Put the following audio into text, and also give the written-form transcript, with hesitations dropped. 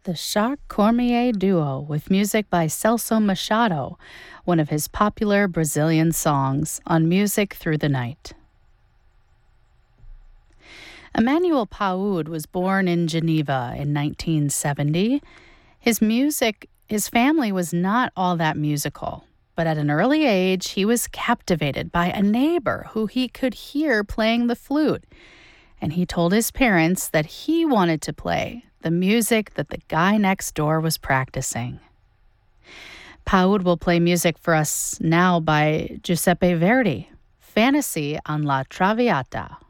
the Jacques Cormier Duo with music by Celso Machado, one of his popular Brazilian songs, on Music Through the Night. Emmanuel Paud was born in Geneva in 1970. His family was not all that musical, but at an early age, he was captivated by a neighbor who he could hear playing the flute. And he told his parents that he wanted to play the music that the guy next door was practicing. Paud will play music for us now by Giuseppe Verdi, Fantasy on La Traviata.